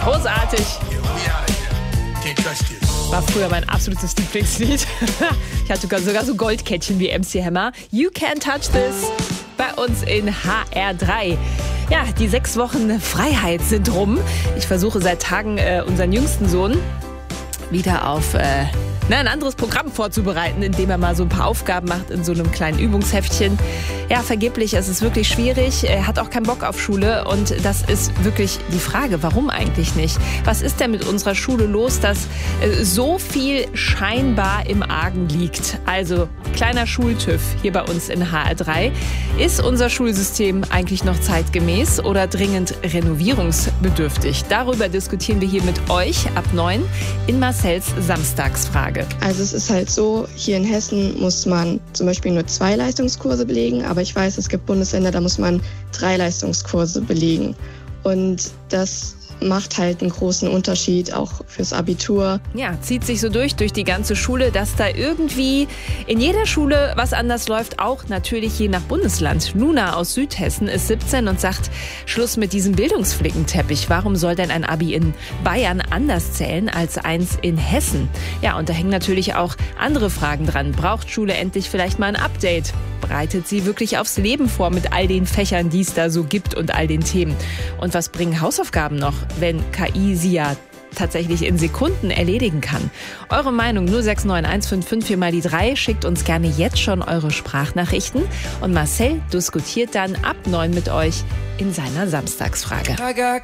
Großartig. War früher mein absolutes Lieblingslied. Ich hatte sogar so Goldkettchen wie MC Hammer. You Can't Touch This bei uns in HR3. Ja, die 6 Wochen Freiheit sind rum. Ich versuche seit Tagen, unseren jüngsten Sohn wieder auf ein anderes Programm vorzubereiten, indem er mal so ein paar Aufgaben macht in so einem kleinen Übungsheftchen. Ja, vergeblich, es ist wirklich schwierig. Er hat auch keinen Bock auf Schule und das ist wirklich die Frage, warum eigentlich nicht? Was ist denn mit unserer Schule los, dass so viel scheinbar im Argen liegt? Also, kleiner Schultüv hier bei uns in HR3. Ist unser Schulsystem eigentlich noch zeitgemäß oder dringend renovierungsbedürftig? Darüber diskutieren wir hier mit euch ab 9 in Marcells Samstagsfrage. Also es ist halt so, hier in Hessen muss man zum Beispiel nur 2 Leistungskurse belegen, aber ich weiß, es gibt Bundesländer, da muss man 3 Leistungskurse belegen. Und das macht halt einen großen Unterschied, auch fürs Abitur. Ja, zieht sich so durch die ganze Schule, dass da irgendwie in jeder Schule was anders läuft, auch natürlich je nach Bundesland. Luna aus Südhessen ist 17 und sagt, Schluss mit diesem Bildungsflickenteppich. Warum soll denn ein Abi in Bayern anders zählen als eins in Hessen? Ja, und da hängen natürlich auch andere Fragen dran. Braucht Schule endlich vielleicht mal ein Update? Bereitet sie wirklich aufs Leben vor mit all den Fächern, die es da so gibt und all den Themen? Und was bringen Hausaufgaben noch, wenn KI sie ja tatsächlich in Sekunden erledigen kann? Eure Meinung 069155 mal die 3. Schickt uns gerne jetzt schon eure Sprachnachrichten. Und Marcel diskutiert dann ab 9 mit euch in seiner Samstagsfrage.